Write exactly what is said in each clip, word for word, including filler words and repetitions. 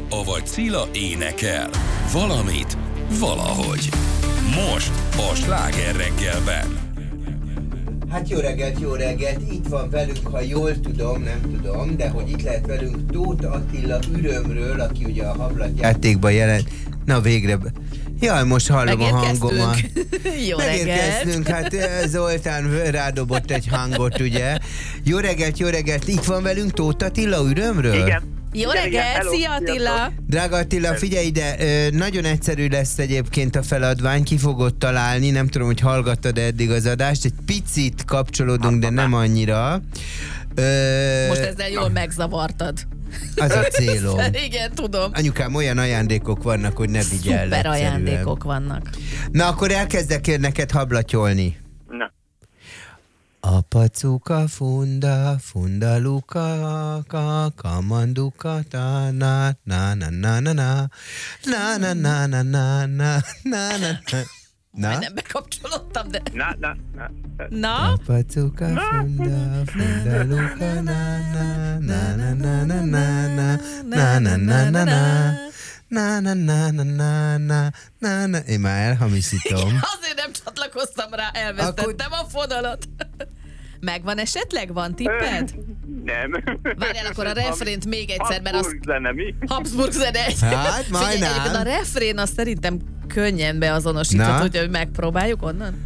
avagy Cilla énekel. Valamit, valahogy. Most a Sláger reggelben. Hát jó reggelt, jó reggelt, itt van velünk, ha jól tudom, nem tudom, de hogy itt lehet velünk Tóth Attila Ürömről, aki ugye a hablatjátékban jelent. Na végre, jaj, most hallom a hangomat. Jó Megérkeztünk, hát Zoltán rádobott egy hangot, ugye. Jó reggelt, jó reggelt, itt van velünk Tóth Attila Ürömről? Igen. Jó reggelt, szia Attila! Drága Attila, figyelj ide, nagyon egyszerű lesz egyébként a feladvány, ki fogod találni, nem tudom, hogy hallgattad eddig az adást, egy picit kapcsolódunk, de nem annyira. Ö... Most ezzel jól megzavartad. Az a célom. Igen, tudom. Anyukám, olyan ajándékok vannak, hogy ne vigyel. Szuper egyszerűen. ajándékok vannak. Na, akkor elkezdek én neked hablatyolni. Na. A pacuka funda, funda luka, ka, kamanduka, ta, na, na, na, na, na, na, na, na, na, na, na, na, na, na, na. Nem bekapcsolódtam, de... Na, na, na. Na? A pacuka funda, funda luka, na, na, na, na, na, na, na, na, na, na, na, na, na. Na, na, na, na, na, na, na, na. Én már elhamisítom. Azért nem csatlakoztam rá, elvesztettem a fonalat. Megvan esetleg? Van tipped? Nem. Várjál akkor a refrént még egyszer, mert az... Habsburg zene, mi? Habsburg zene. Hát, majdnem. Figyelj, a refrén azt szerintem könnyen beazonosítható, hogy megpróbáljuk onnan.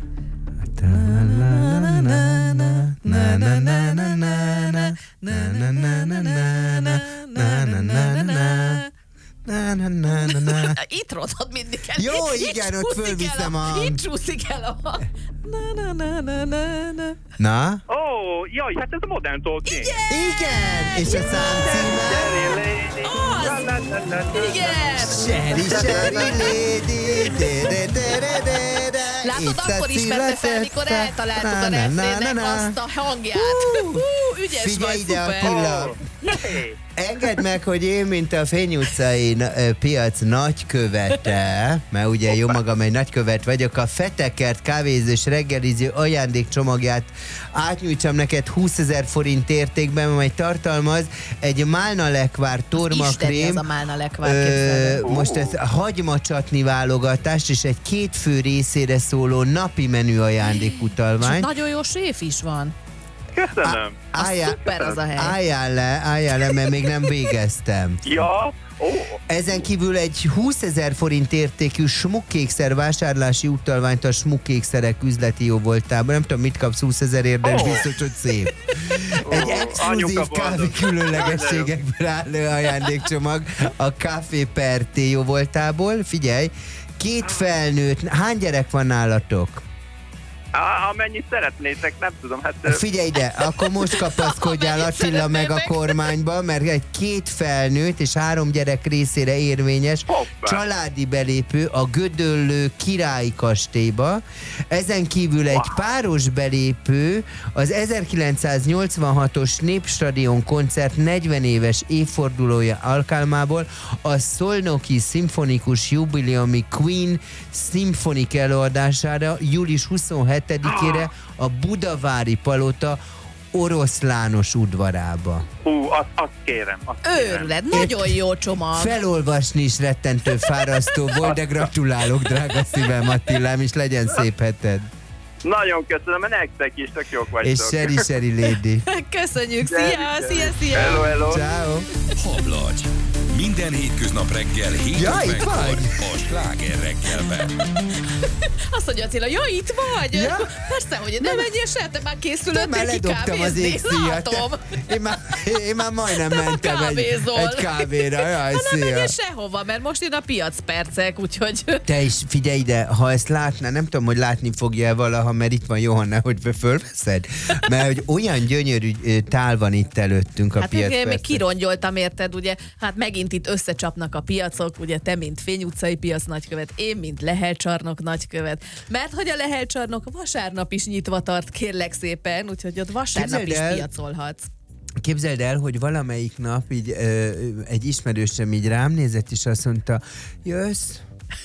Na, na, na, na, na. Itt rontod mindig el. Jó, Itt igen, ott csúszik fölviszem el a... Itt csúszik el a... Na, na, na, na, na, na. Na? Ó, oh, jaj, hát ez a Modern Talking. Igen! És a számcíme? Sherry Lady. Az! Na, na, na, na. Igen! Sherry, Sherry Lady, de, de, de, de, de, de. Látod, Itt a akkor ismerte fel, mikor szívete. eltaláltuk Na, a na, na, refrénnek na, na. azt a hangját. Hú, ügyes Figyelj vagy, ide, szuper. Attila. Hey. Engedd meg, hogy én, mint a Fény utcai ö, piac nagykövete, mert ugye jó magam egy nagykövet vagyok, a Fetekert kávézős reggeliző ajándékcsomagját átnyújtsam neked húszezer forint értékben, amely tartalmaz egy málnalekvár tormakrém. Isteni az a málnalekvár, képzeld el. Most ez a hagymacsatni válogatás és egy két fő részére szóló napi menü ajándékutalvány. Csak nagyon jó séf is van. Köszönöm. Álljál, Szuper az a hely. álljál le, álljál le, mert még nem végeztem. Ja, ó. Ezen kívül egy húszezer forint értékű smukkékszer vásárlási utalványt a smukkékszerek üzleti jóvoltában. Nem tudom, mit kapsz húszezerért, de Ó. biztos, hogy szép. Egy exkluzív anyuka kávé boldog. különlegességekből álló ajándékcsomag a Café Perté jóvoltából. Figyelj, két felnőtt, hány gyerek van nálatok? Á, amennyit szeretnétek, nem tudom, hát... ö, Figyelj ide, akkor most kapaszkodjál Amennyit Attila meg a szeretnétek. kormányba, mert egy két felnőtt és három gyerek részére érvényes Hoppá. családi belépő a Gödöllő Királyi Kastélyba. Ezen kívül egy páros belépő az ezerkilencszáznyolcvanhatos Népstadion koncert negyven éves évfordulója alkalmából a Szolnoki Szimfonikus Jubileumi Queen szimfonik előadására július huszonhetedikére a Budavári Palota Oroszlános udvarába. Hú, azt, azt kérem. Azt kérem. Őrület, nagyon jó csomag. Felolvasni is rettentő fárasztó volt, de gratulálok, drága szívem, Attilám, és legyen szép heted. Nagyon köszönöm, mert nektek is tök jók vagytok. És Sherry, Sherry Lady. Köszönjük, Gyere, szia, gyere. szia, szia. Hello, hello. Ciao. Hablagy. Minden hétköznap reggel hét Ja, itt ötvenkor vagy? a Sláger reggelben. Azt mondja Attila, jó, itt vagy? Ja. Persze, hogy nem menjél se, te már Én készülöttél már ki ledobtam az kávézni, égszíjat. látom. Én már, én már majdnem Te már mentem egy, kávézol. egy kávéra. Jaj, Ha nem szia. menjél sehova, mert most jön a piacpercek, úgyhogy... Te is figyelj ide, ha ezt látná, nem tudom, hogy látni fogja valaha, mert itt van Johanna, hogy fölveszed. Mert hogy olyan gyönyörű ö, tál van itt előttünk a Hát még, piac. még kirongyoltam, érted, ugye? Hát megint itt összecsapnak a piacok, ugye te, mint Fény utcai piac nagykövet, én, mint Lehel-csarnok nagykövet. Mert hogy a Lehel-csarnok vasárnap is nyitva tart, kérlek szépen, úgyhogy ott vasárnap Képzeld el, is piacolhatsz. Képzeld el, hogy valamelyik nap így, ö, egy ismerősöm így rám nézett, és azt mondta, jössz?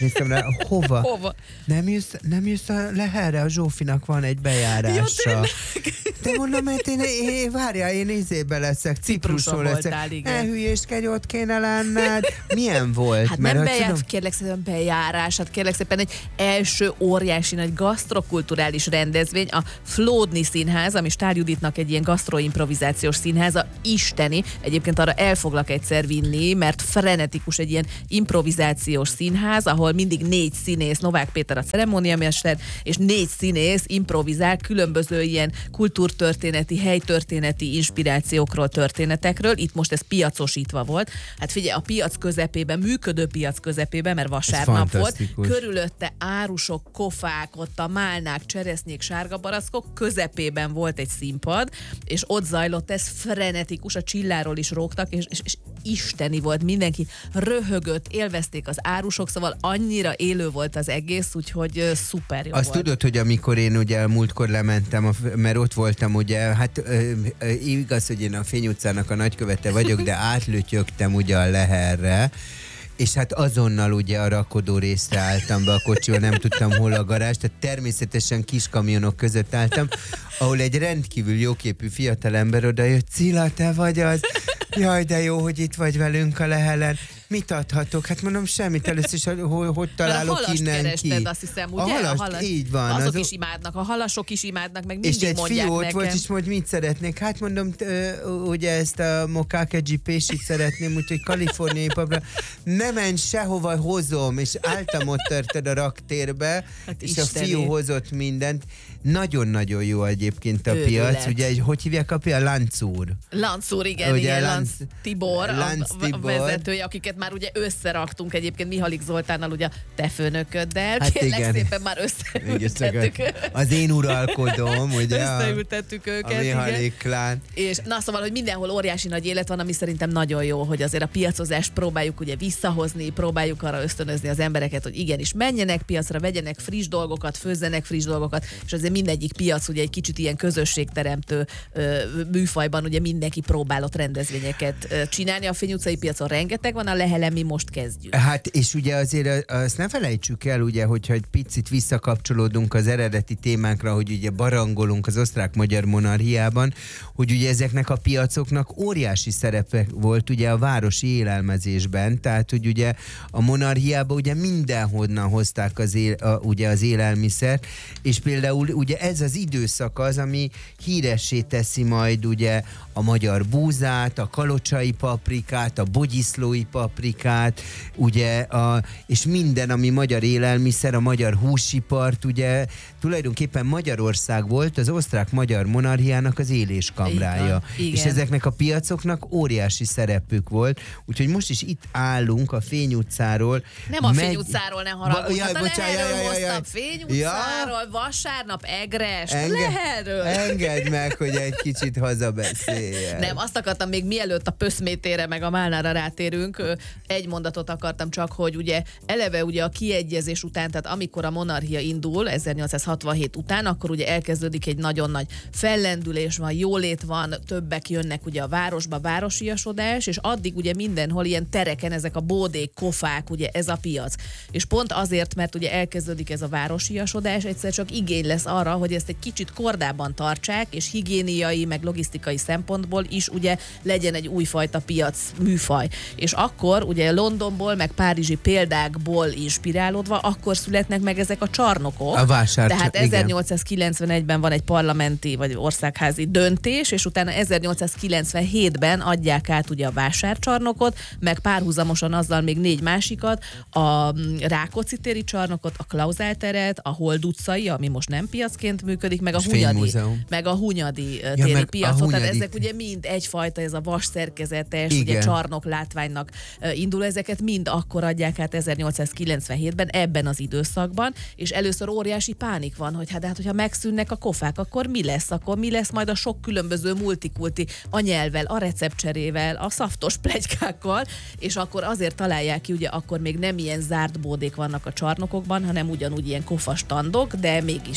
Néztem rá, hova? Hova? Nem jössz, nem jössz a Leherre, a Zsófinak van egy bejárása. Ja, de mondom, mert én, én várjál, én izébe leszek, Cipruson leszek. voltál, igen. Elhülyéskedj, ott kéne lennád. Milyen volt? Hát mert nem hogy bejár, tudom, kérlek szépen bejárás, hát kérlek szépen egy első óriási nagy gasztrokulturális rendezvény, a Flódni Színház, ami Stár Juditnak egy ilyen gasztroimprovizációs színháza, isteni. Egyébként arra el foglak egyszer vinni, mert frenetikus egy ilyen improvizációs színház, ahol mindig négy színész, Novák Péter a ceremóniamester, és négy színész improvizál különböző ilyen kultúrtörténeti, helytörténeti inspirációkról, történetekről. Itt most ez piacosítva volt. Hát figyelj, a piac közepében, működő piac közepében, mert vasárnap volt, körülötte árusok, kofák, ott a málnák, cseresznyék, sárga barackok, közepében volt egy színpad, és ott zajlott ez frenetikus, a csilláról is rógtak, és, és, és isteni volt, mindenki röhögött, élvezték az árusok, szóval annyira élő volt az egész, úgyhogy uh, szuper jó azt volt. tudod, hogy amikor én ugye múltkor lementem, mert ott voltam ugye, hát ö, ö, igaz, hogy én a Fény utcának a nagykövete vagyok, de átlötyögtem ugye a Leherre, és hát azonnal ugye a rakodó részre álltam be a kocsival, nem tudtam hol a garázs, tehát természetesen kis kamionok között álltam, ahol egy rendkívül jóképű fiatalember odajött, Cilla, te vagy az? Jaj, de jó, hogy itt vagy velünk a Lehelen. Mit adhatok? Hát mondom, semmit. Először is, hogy, hogy találok a innen kerested, ki. azt hiszem, ugye? A halast, a halast, így van. azok az is imádnak, a halasok is imádnak, meg és mindig egy mondják fiú ott nekem. volt, és hogy mit szeretnék? Hát mondom, t- ö, ugye ezt a mokáke pésit szeretném, úgyhogy kaliforniai papra. Nem menj sehova, hozom, és álltam ott törted a raktérbe, hát és isteni. a fiú hozott mindent. Nagyon-nagyon jó egyébként a Őrület. piac. Ugye, hogy hívják a piac? Lancúr. Lancúr, igen, Ugye, igen, Lanc- Lanc Tibor, Lanc a Tibor. vezetője, akiket már ugye összeraktunk egyébként Mihalik Zoltánnal, ugye a te főnököddel. Hát Kérlek igen. szépen már összeültettük. Az én uralkodom, ugye? Összeültettük őket, A Mihalik igen. klán. És na szóval, hogy mindenhol óriási nagy élet van, ami szerintem nagyon jó, hogy azért a piacozást próbáljuk ugye visszahozni, próbáljuk arra ösztönözni az embereket, hogy igenis menjenek piacra, vegyenek friss dolgokat, főzzenek friss dolgokat, és azért mindegyik piac ugye egy kicsit ilyen közösségteremtő ö, műfajban ugye mindenki próbál ott rendezvényeket ö, csinálni. A Fény utcai piacon rengeteg van, a Lehelen mi most kezdjük. Hát és ugye azért azt ne felejtsük el, ugye, hogyha egy picit visszakapcsolódunk az eredeti témánkra, hogy ugye barangolunk az osztrák-magyar monarchiában, hogy ugye ezeknek a piacoknak óriási szerepe volt ugye a városi élelmezésben, tehát hogy ugye a monarchiában ugye mindenhonnan hozták az, él, a, ugye az élelmiszert, és például ugye ez az időszak az, ami híressé teszi majd ugye a magyar búzát, a kalocsai paprikát, a bogyiszlói paprikát, ugye, a, és minden, ami magyar élelmiszer, a magyar húsipart, ugye tulajdonképpen Magyarország volt az osztrák-magyar monarchiának az éléskamrája. Igen. És ezeknek a piacoknak óriási szerepük volt, úgyhogy most is itt állunk a Fény utcáról. Nem a Megy... Fény utcáról, ne haragudj, Jaj, hát a bocsánat, Leherről jaj, jaj, jaj. hoztam, Fény utcáról, Ja. vasárnap, Egrest, Enge- Leherről. Engedd meg, hogy egy kicsit hazabeszéljen. Nem, azt akartam még mielőtt a Pöszmétére meg a Málnára rátérünk, ö, egy mondatot akartam csak, hogy ugye eleve ugye a kiegyezés után, tehát amikor a monarchia indul ezernyolcszázhatvanhét után, akkor ugye elkezdődik egy nagyon nagy fellendülés, van, jólét van, többek jönnek ugye a városba, városiasodás, és addig ugye mindenhol ilyen tereken ezek a bódék, kofák, ugye ez a piac. És pont azért, mert ugye elkezdődik ez a városiasodás, egyszer csak igény lesz arra, hogy ezt egy kicsit kordában tartsák, és higiéniai, meg logisztikai szempontból is ugye legyen egy újfajta piac műfaj. És akkor ugye Londonból, meg párizsi példákból inspirálódva, akkor születnek meg ezek a csarnokok. A vásár, Tehát igen. ezernyolcszázkilencvenegyben van egy parlamenti vagy országházi döntés, és utána ezernyolcszázkilencvenhétben adják át ugye a vásárcsarnokot, meg párhuzamosan azzal még négy másikat, a Rákóczi téri csarnokot, a Klauzál teret, a Hold utcai, ami most nem piacként működik, meg a És Hunyadi, Fénymúzeum. meg a Hunyadi Ja, téri meg a piacot. Tehát Hunyadi. ezek ugye mind egyfajta, ez a vas szerkezetes, Igen. ugye csarnok látványnak uh, indul, ezeket mind akkor adják át ezernyolcszázkilencvenhétben, ebben az időszakban, és először óriási pánik van, hogy hát, hát hogyha megszűnnek a kofák, akkor mi lesz? Akkor mi lesz majd a sok különböző multikulti a nyelvvel, a receptcserével, a szaftos pletykákkal, és akkor azért találják ki, ugye akkor még nem ilyen zárt bódék vannak a csarnokokban, hanem ugyanúgy ilyen kofastandok, de mégis ugye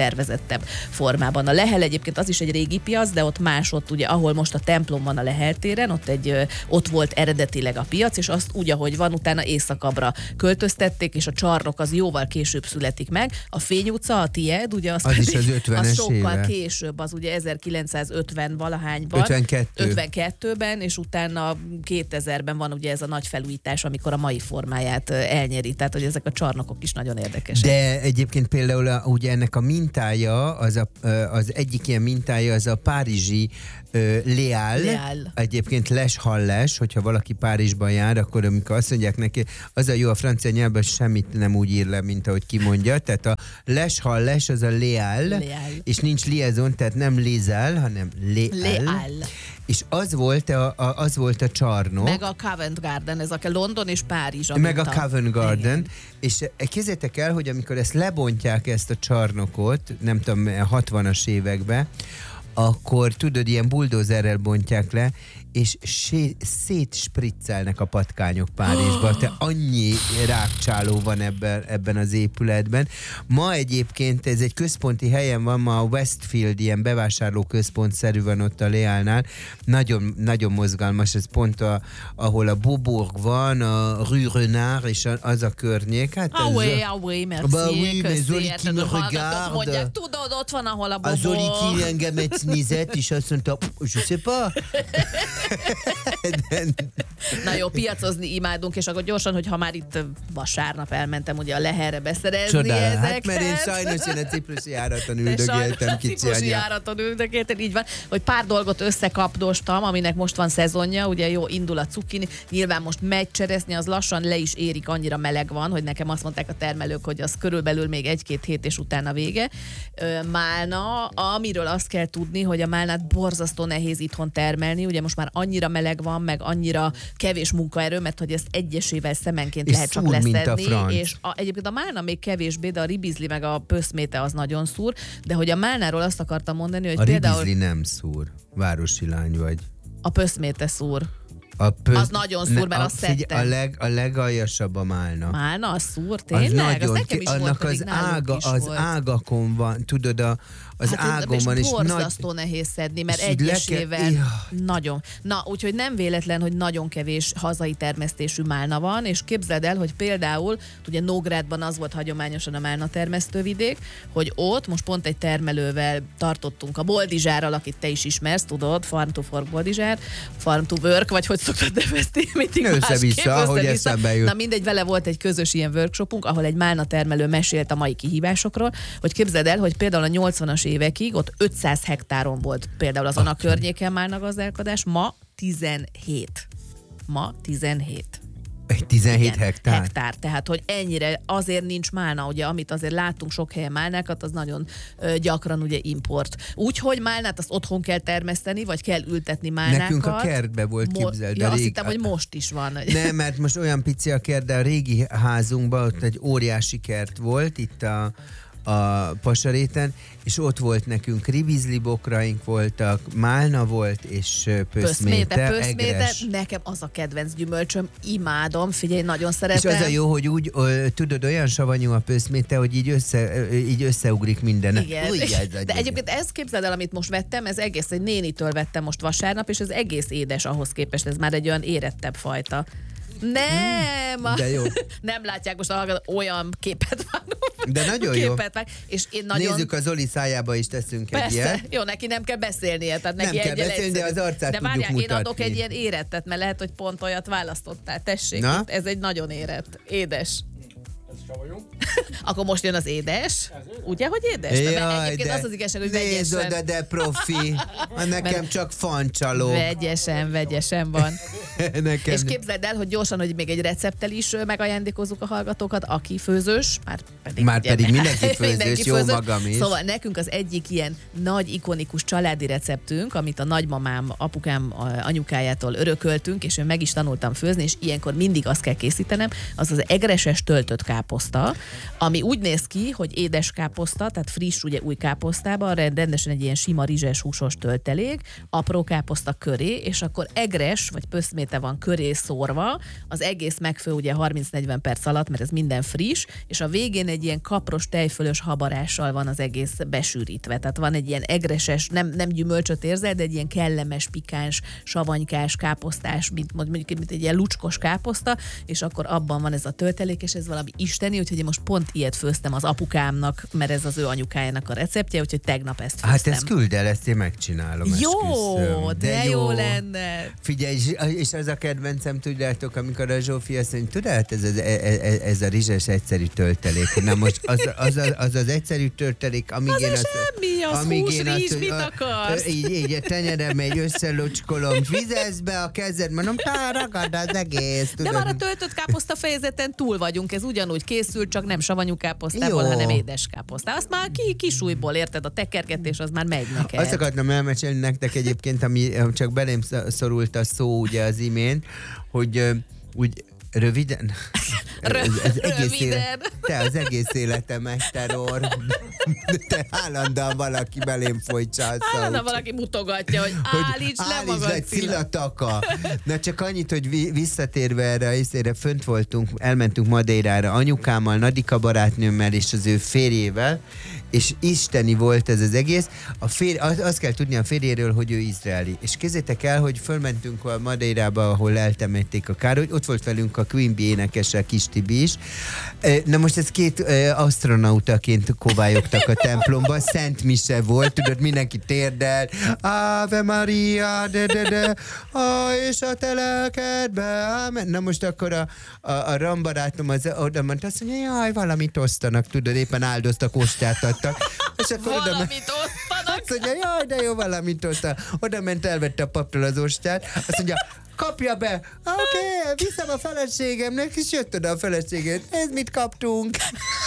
szervezettebb formában. A Lehel egyébként az is egy régi piac, de ott más, ott ugye, ahol most a templom van a Lehel téren, ott, egy, ott volt eredetileg a piac, és azt úgy, ahogy van, utána északabbra költöztették, és a csarnok az jóval később születik meg. A Fény utca, a tied, ugye az, az is az ötvenes az sokkal éve. Később, az ugye ezerkilencszázötven valahányban. ötvenkettő. ötvenkettőben, és utána kétezerben van ugye ez a nagy felújítás, amikor a mai formáját elnyeri. Tehát, hogy ezek a csarnokok is nagyon érdekesek. De egyébként például a, ugye ennek a mintája, az, a, az egyik ilyen mintája, az a párizsi uh, Léal. Léal. Egyébként Les Halles, hogyha valaki Párizsban jár, akkor amikor azt mondják neki, az a jó, a francia nyelvben semmit nem úgy ír le, mint ahogy kimondja. Tehát a Les Halles az a Léal, Léal. és nincs liaison, tehát nem Lézál, hanem Léal. Léal. És az volt a, a, az volt a csarnok. Meg a Covent Garden, ez a London és Párizs. A Meg minta. a Covent Garden. Igen. És képzeljétek el, hogy amikor ezt lebontják, ezt a csarnokot, nem tudom, hatvanas években, akkor tudod, ilyen buldózerrel bontják le, és sé- szétspriccelnek a patkányok Párizsba. Oh. Te annyi rákcsáló van ebben, ebben az épületben. Ma egyébként ez egy központi helyen van, ma a Westfield ilyen bevásárlóközpontszerű van ott a Léalnál. Nagyon, nagyon mozgalmas, ez pont a, ahol a Beaubourg van, a Rue Renard, és az a környék. Hát Ah ez oui, a... ah oui, merci. Bah oui, mais köszi, Zoli érted, qui me a hallgatók regarde. mondják, tudod, ott van, ahol a A Bobo. Zoli ki engemet nézett, és azt mondta, je sais pas. Na jó, piacozni imádunk, és akkor gyorsan, hogy ha már itt vasárnap elmentem ugye a Lehelre beszerezni Csodál, ezeket. hát mert én sajnos én a ciprusi járaton De sajnos üldögéltem, a kicsi ciprusi anya. járaton üldögéltem, így van, hogy pár dolgot összekapdostam, aminek most van szezonja, ugye jó, indul a cukkini, nyilván most megy cseresznye, az lassan le is érik, annyira meleg van, hogy nekem azt mondták a termelők, hogy az körülbelül még egy-két hét és utána vége. Ö, málna, amiről azt kell tudni, hogy a málnát borzasztó nehéz itthon termelni, ugye most már annyira meleg van, meg annyira kevés munkaerő, mert hogy ezt egyesével szemenként És lehet csak szúr, mint a leszedni, franc. és a, egyébként a málna még kevésbé, de a ribizli meg a pöszméte az nagyon szúr, de hogy a málnáról azt akartam mondani, hogy A például ribizli nem szúr. Városi lány vagy. a pöszméte szúr. A pö... Az nagyon szúr, mert a, azt figyelj, szedtem. a, leg, a legaljasabb a málna. Málna, az szúr, tényleg? Az, nagyon, az nekem is annak volt, pedig az, nálunk ága, is az volt. ágakon van, tudod, a, az Hát ágon és van, és nagy... borzasztó nehéz szedni, mert és így le kell- egyesével Jaj. nagyon. Na, úgyhogy nem véletlen, hogy nagyon kevés hazai termesztésű málna van, és képzeld el, hogy például, ugye Nógrádban az volt hagyományosan a málna termesztővidék, hogy ott most pont egy termelővel tartottunk a Boldizsárral, akit te is ismersz, tudod, Farm to Fork Boldizsár, Farm to Work, vagy hogy szoktad nevezni, mindig Össze-vissza, másképp, ahogy össze-vissza. eszembe jut. Na mindegy, vele volt egy közös ilyen workshopunk, ahol egy málna termelő mesélt a mai kihívásokról, hogy képzeld el, hogy például a nyolcvanas évekig ott ötszáz hektáron volt például azon a környéken málna gazdálkodás, ma tizenhét. Ma tizenhét. Egy tizenhét Igen, hektár. hektár. Tehát, hogy ennyire azért nincs málna, ugye, amit azért láttunk sok helyen málnákat, az nagyon ö, gyakran ugye import. Úgyhogy málnát azt otthon kell termeszteni, vagy kell ültetni málnákat. Nekünk a kertbe volt, Mo- képzeld. ja, a azt rég- hittem, hogy most is van. Nem, mert most olyan pici a kert, de a régi házunkban ott egy óriási kert volt, itt a, a Pasaréten, és ott volt nekünk ribizli bokraink voltak, málna volt, és ö, Pöszméte, pöszméte, pöszméte, egres. nekem az a kedvenc gyümölcsöm, imádom, figyelj, nagyon És szeretem. az a jó, hogy úgy, ö, tudod, olyan savanyú a pöszméte, hogy így, össze, ö, így összeugrik minden. Igen. Új, ez a De egyébként ezt képzeld el, amit most vettem, ez egész egy nénitől vettem most vasárnap, és ez egész édes ahhoz képest, ez már egy olyan érettebb fajta. Nem! De jó. Nem látják most a hallgatók, olyan képet vágom. De nagyon jó. Képet vág, és én nagyon... Nézzük, a Zoli szájába is teszünk egy Persze, ilyet. jó, neki nem kell beszélnie, tehát neki Nem kell egyel beszélni, de egyszerű. az arcát De tudjuk várjál, én mutatni. adok egy ilyen érettet, mert lehet, hogy pont olyat választottál. Tessék, Na? itt, ez egy nagyon érett. Édes. Akkor most jön az édes. Ugye, hogy édes? Mert Jaj, egyébként de az az igazság, hogy nézd vegyesen. oda, de profi. Ha nekem csak fancsaló. Vegyesen, vegyesen van. Nekem És képzeld el, hogy gyorsan, hogy még egy recepttel is ö, megajándékozzuk a hallgatókat, aki főzős, már pedig, Már ugye, pedig mindenki főzős, mindenki jó főzős. magam is. Szóval nekünk az egyik ilyen nagy, ikonikus családi receptünk, amit a nagymamám, apukám, a- anyukájától örököltünk, és én meg is tanultam főzni, és ilyenkor mindig azt kell készítenem, az az egreses töltött káposzta. káposzta, ami úgy néz ki, hogy édes káposzta, tehát friss, ugye új káposztában, rendesen egy ilyen sima rizses húsos töltelék, apró káposzta köré, és akkor egres, vagy pöszméte van köré szórva, az egész megfő ugye harminc-negyven perc alatt, mert ez minden friss, és a végén egy ilyen kapros, tejfölös habarással van az egész besűrítve. Tehát van egy ilyen egreses, nem, nem gyümölcsöt érzel, de egy ilyen kellemes, pikáns, savanykás, káposztás, mint, mondjuk mint egy ilyen lucskos káposzta, és akkor abban van ez a töltelék, és ez valami isteni, úgyhogy én most pont ilyet főztem az apukámnak, mert ez az ő anyukájának a receptje, úgyhogy tegnap ezt főztem. Hát ezt küld el, ezt én megcsinálom. Jó, de, de jó. jó lenne. Figyelj, és az a kedvencem, tudjátok, amikor a Zsófi azt mondja, tudod, ez, ez, ez, ez a rizses egyszerű töltelék. Na most az az, az, az, az egyszerű töltelék, amíg az én azt... semmi, az amíg hús, én rizs, azt, mit a, akarsz? Így, így a tenyerem megy, összelocskolom, fizesz be a kezed, mondom, tá, ragad az egész. Tudod? De már a töltött káposzta fejezeten túl vagyunk, ez ugyanúgy készült, csak nem savanyú káposztából, Jó. hanem édes káposztá. Azt már ki, kisújból, érted, a tekergetés az már megy neked. Azt akartam elmesélni nektek egyébként, ami csak belém szorult a szó ugye az imént, hogy uh, úgy röviden? Rö- ez, ez egész röviden. Élet, te az egész életem egy terror. Te állandóan valaki belém folytsa. Állandóan valaki mutogatja, hogy állíts le magad, Cilataka. Na csak annyit, hogy vi- visszatérve erre a részére, fönt voltunk, elmentünk Madeirára anyukámmal, Nadika barátnőmmel és az ő férjével, és isteni volt ez az egész. A fér, az, azt kell tudni a férjéről, hogy ő izraeli. És kézzétek el, hogy fölmentünk a Madeirába, ahol eltemették a Károlyt, ott volt velünk a Queen Bee énekese, Kis Tibi is. Na most ez két asztronautaként kovályogtak a templomban, Szent Mise volt, tudod, mindenki térdel, Ave Maria, de de de, ah, és a te lelkedbe, ámen. Na most akkor a, a, a rambarátom az oda ment, azt mondja, jaj, valamit osztanak, tudod, éppen áldoztak, ostát adtak. És akkor valamit oda osztanak. azt mondja, jaj, de jó, valamit osztanak. Oda ment, elvette a paptól az ostát, azt mondja, kapja be, oké, okay, viszem a feleségemnek, és jött oda a feleségem. Ez mit kaptunk?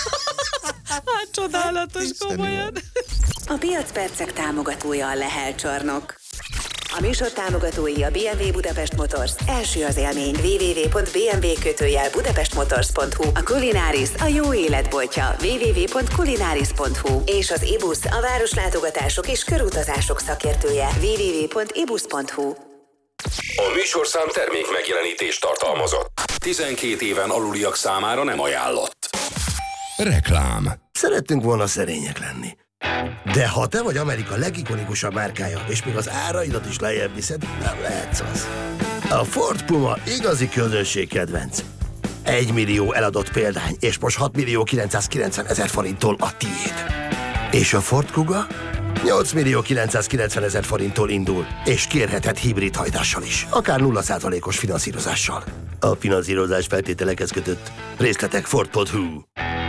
Hát csodálatos, komolyan. A Piacpercek támogatója a Lehel Csarnok. A műsor támogatói a bé em vé Budapest Motors, első az élmény, double-u double-u double-u pont b m w kötőjel budapestmotors pont h u, a Kulináris, a jó életboltja, double-u double-u double-u pont kulináris pont h u, és az ibusz, a városlátogatások és körutazások szakértője, double-u double-u double-u pont ibusz pont h u. A műsorszám termék megjelenítést tartalmazott. tizenkét éven aluliak számára nem ajánlott. Reklám. Szerettünk volna szerények lenni. De ha te vagy Amerika legikonikusabb márkája, és még az áraidat is lejjebb viszed, nem lehetsz az. A Ford Puma igazi közönség kedvenc. Egy millió eladott példány, és most hat millió kilencszázkilencven ezer forinttól a tiéd. És a Ford Kuga? nyolc millió kilencszázkilencven ezer forinttól indul, és kérheted hibrid hajtással is, akár nulla százalékos finanszírozással. A finanszírozás feltételekhez kötött. Részletek ford pont h u.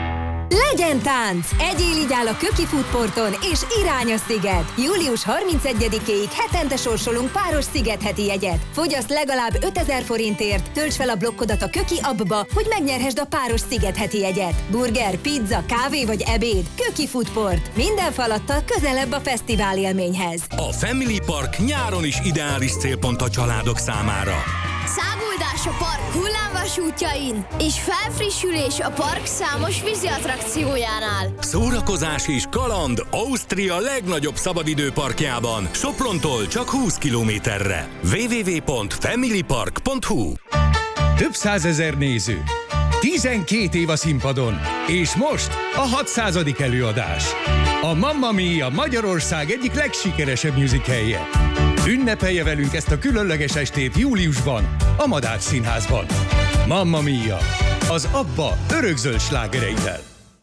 Legyen tánc! Egyél így áll a Köki Foodporton, és irány a sziget! július harmincegyedikéig hetente sorsolunk páros szigetheti jegyet. Fogyaszt legalább ötezer forintért, tölts fel a blokkodat a Köki appba, hogy megnyerhesd a páros szigetheti jegyet. Burger, pizza, kávé vagy ebéd. Köki Foodport. Minden falattal közelebb a fesztivál élményhez. A Family Park nyáron is ideális célpont a családok számára. Száguldás a park hullámvasútjain, és felfrissülés a park számos vízi attrakciójánál. Szórakozás és kaland Ausztria legnagyobb szabadidőparkjában, Soprontól csak húsz kilométerre. double-u double-u double-u pont family park pont h u. Több százezer néző, tizenkét év a színpadon, és most a hatszázadik előadás. A Mamma Mia Magyarország egyik legsikeresebb musicalje. Ünnepelje velünk ezt a különleges estét júliusban, a Madách Színházban. Mamma Mia, az Abba örökzöld slágereivel.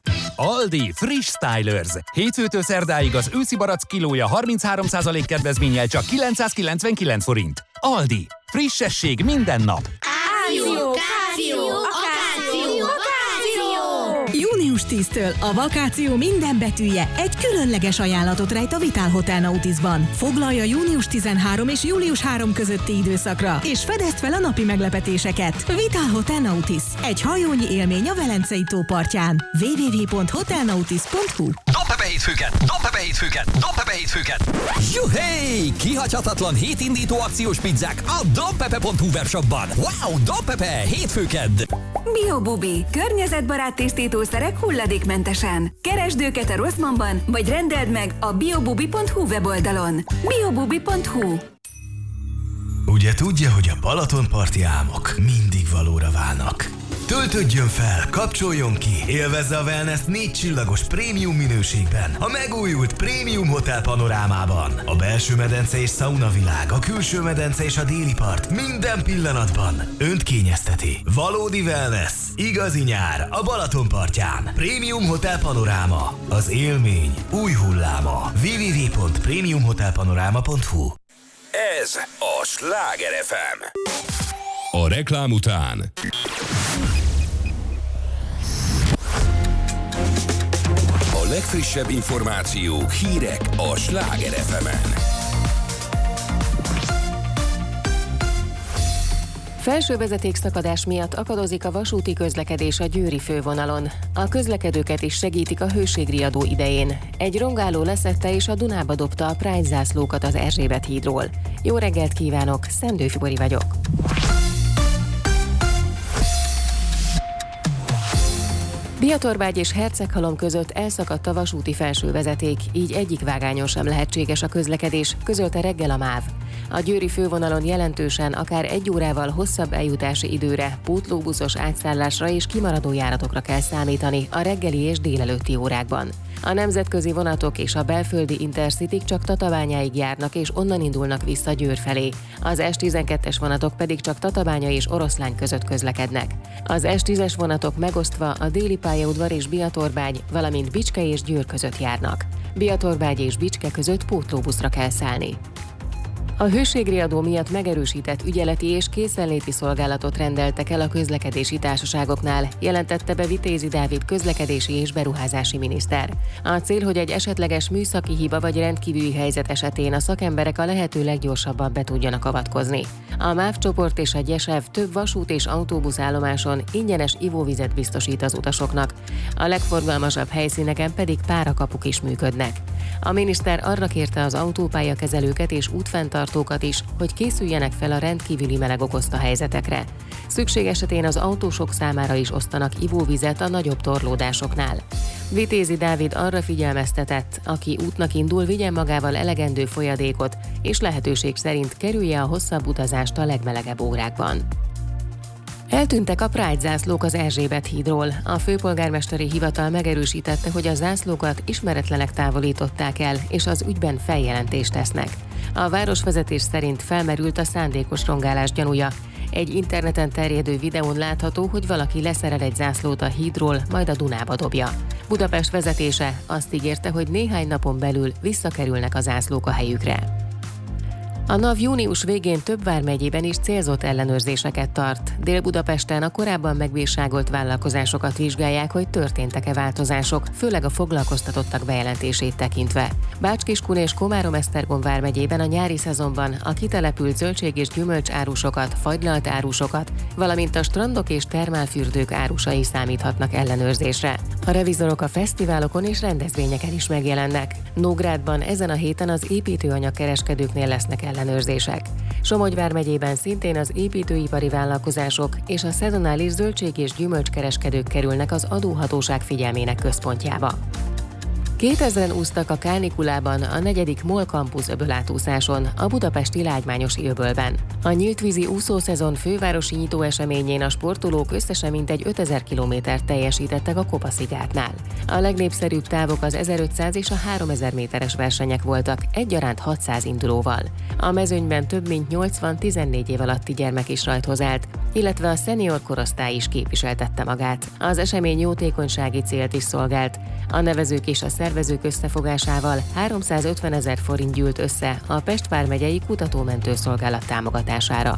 Aldi Friss Stylers. Hétfőtől szerdáig az őszi barack kilója harminchárom százalék kedvezménnyel csak kilencszázkilencvenkilenc forint. Aldi. Frissesség minden nap. Áció, káció, akáció, akáció! június tíztől a vakáció minden betűje egy különleges ajánlatot rejt a Vitál Hotel Nautisban. Foglalja június tizenharmadika és július harmadika közötti időszakra, és fedezd fel a napi meglepetéseket. Vitál Hotel Nautis. Egy hajónyi élmény a Velencei tó partján. double-u double-u double-u pont hotelnautis pont h u. Dompepe hétfőket! Dompepe hétfőket! Dompepe hétfőket! Juhé! Kihagyhatatlan hétindító akciós pizzák a dompepe pont hu webshopban. Wow! Dompepe hétfőked! BioBubi. Környezetbarát tisztítószerek hulladékmentesen. Keresd őket a Rossmannban, vagy rendeld meg a biobubi pont hu weboldalon. biobubi pont hu. Ugye tudja, hogy a Balatonparti álmok mindig valóra válnak. Töltődjön fel, kapcsoljon ki, élvezze a wellness négy csillagos prémium minőségben, a megújult prémium hotel panorámában. A belső medence és sauna világ, a külső medence és a déli part minden pillanatban önt kényezteti. Valódi wellness, igazi nyár a Balatonpartján. Prémium hotel panoráma, az élmény új hulláma. double-u double-u double-u pont premium hotel panoráma pont hu. Ez a Sláger ef em. A reklám után a legfrissebb információk, hírek a Sláger ef emen. Felső vezetékszakadás miatt akadozik a vasúti közlekedés a győri fővonalon. A közlekedőket is segítik a hőségriadó idején. Egy rongáló leszette és a Dunába dobta a Pride zászlókat az Erzsébet hídról. Jó reggelt kívánok, Szendő Fibori vagyok. Bihatorbágy és Herceghalom között elszakadt a vasúti felsővezeték, így egyik vágányon sem lehetséges a közlekedés, közölte reggel a MÁV. A győri fővonalon jelentősen akár egy órával hosszabb eljutási időre, pótlóbuszos átszállásra és kimaradó járatokra kell számítani a reggeli és délelőtti órákban. A nemzetközi vonatok és a belföldi Intercityk csak Tatabányáig járnak és onnan indulnak vissza Győr felé. Az es tizenkettes vonatok pedig csak Tatabánya és Oroszlány között közlekednek. Az es tízes vonatok megosztva a déli pályaudvar és Bihatorbágy, valamint Bicske és Győr között járnak. Bihatorbágy és Bicske között pótlóbuszra kell szállni. A hőségriadó miatt megerősített ügyeleti és készenléti szolgálatot rendeltek el a közlekedési társaságoknál, jelentette be Vitézi Dávid közlekedési és beruházási miniszter. A cél, hogy egy esetleges műszaki hiba vagy rendkívüli helyzet esetén a szakemberek a lehető leggyorsabban be tudjanak avatkozni. A MÁV csoport és a Gyesev több vasút és autóbuszállomáson ingyenes ivóvizet biztosít az utasoknak. A legforgalmasabb helyszíneken pedig párakapuk is működnek. A miniszter arra kérte az autópályakezelőket és útfenntartókat is, hogy készüljenek fel a rendkívüli meleg okozta helyzetekre. Szükség esetén az autósok számára is osztanak ivóvizet a nagyobb torlódásoknál. Vitézi Dávid arra figyelmeztetett, aki útnak indul, vigyen magával elegendő folyadékot, és lehetőség szerint kerülje a hosszabb utazást a legmelegebb órákban. Eltűntek a Pride zászlók az Erzsébet hídról. A főpolgármesteri hivatal megerősítette, hogy a zászlókat ismeretlenek távolították el, és az ügyben feljelentést tesznek. A városvezetés szerint felmerült a szándékos rongálás gyanúja. Egy interneten terjedő videón látható, hogy valaki leszerel egy zászlót a hídról, majd a Dunába dobja. Budapest vezetése azt ígérte, hogy néhány napon belül visszakerülnek a zászlók a helyükre. A NAV június végén több vármegyében is célzott ellenőrzéseket tart. Dél-Budapesten a korábban megbírságolt vállalkozásokat vizsgálják, hogy történtek-e változások, főleg a foglalkoztatottak bejelentését tekintve. Bács-Kiskun és Komárom-Esztergom vármegyében a nyári szezonban a kitelepült zöldség- és gyümölcsárusokat, fagylalt árusokat, valamint a strandok és termálfürdők árusai számíthatnak ellenőrzésre. A revizorok a fesztiválokon és rendezvényeken is megjelennek. Nógrádban ezen a héten az építőanyagkereskedőknél lesznek ellenőrzések. Somogy vármegyében szintén az építőipari vállalkozások és a szezonális zöldség- és gyümölcskereskedők kerülnek az adóhatóság figyelmének központjába. kétezren úsztak a kánikulában a negyedik MOL Campus öbölátúszáson, a budapesti Lágymányosi öbölben. A nyíltvízi úszószezon fővárosi nyitóeseményén a sportolók összesen mintegy ötezer kilométert teljesítettek a Kopaszigátnál. A legnépszerűbb távok az ezerötszáz és a háromezer méteres versenyek voltak, egyaránt hatszáz indulóval. A mezőnyben több mint nyolcvan tizennégy év alatti gyermek is rajthoz állt, illetve a szenior korosztály is képviseltette magát. Az esemény jótékonysági célt is szolgált. A nevezők és a szervezők összefogásával háromszázötven ezer forint gyűlt össze a Pest vármegyei kutatómentő szolgálat támogatására.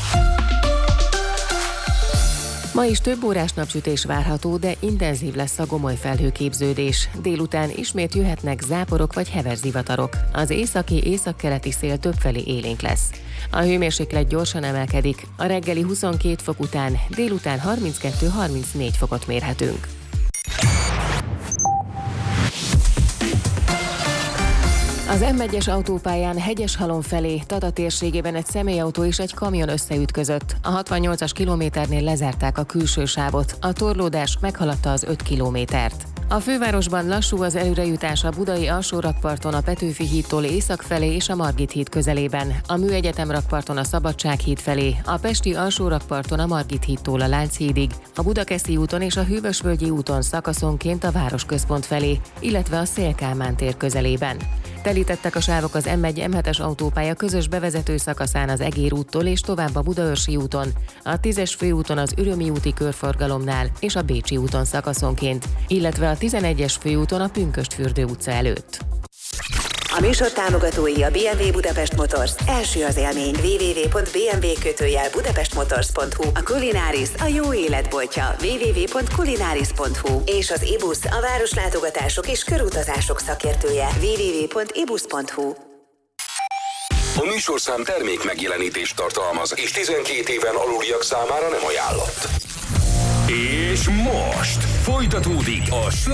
Ma is több órás napsütés várható, de intenzív lesz a gomoly felhőképződés. Délután ismét jöhetnek záporok vagy heves zivatarok. Az északi északkeleti szél többfelé élénk lesz. A hőmérséklet gyorsan emelkedik, a reggeli huszonkét fok után délután harminckettő-harmincnégy fokot mérhetünk. A Az em egyes autópályán Hegyeshalom felé, Tata térségében egy személyautó és egy kamion összeütközött. A hatvannyolcas kilométernél lezárták a külső sávot, a torlódás meghaladta az öt kilométert. A fővárosban lassú az előrejutás a budai alsórakparton a Petőfi hídtól észak felé és a Margit híd közelében, a Műegyetem rakparton a Szabadság híd felé, a pesti alsórakparton a Margit hídtól a Lánchídig, a Budakeszi úton és a Hűvösvölgyi úton szakaszonként a városközpont felé, illetve a Széll-Kálmán tér közelében. Telítettek a sávok az em egy em hetes autópálya közös bevezető szakaszán az Egér úttól és tovább a Budaörsi úton, a tízes főúton az Ürömi úti körforgalomnál és a Bécsi úton szakaszonként, illetve a tizenegyes főúton a Pünkösdfürdő utca előtt. A műsor támogatói a bé em vé Budapest Motors. Első az élmény. double-u double-u double-u pont b m w kötőjel budapestmotors pont hu. A Culinarius a jó életboltja. double-u double-u double-u pont culinarius pont hu. És az ibusz a városlátogatások és körutazások szakértője. double-u double-u double-u pont ibusz pont hu. A műsorszám termék megjelenítést tartalmaz, és tizenkét éven aluliak számára nem ajánlott. És most folytatódik a